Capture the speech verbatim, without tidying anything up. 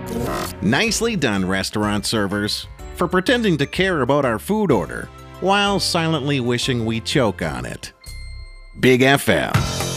Nicely done, restaurant servers, for pretending to care about our food order while silently wishing we choke on it. Big F M.